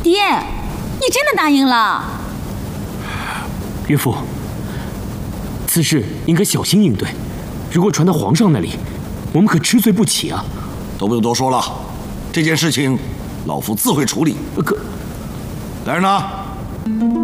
爹，你真的答应了？ 岳父，此事应该小心应对，如果传到皇上那里，我们可吃罪不起啊！ 都不用多说了，这件事情老夫自会处理。 可， 来人呐！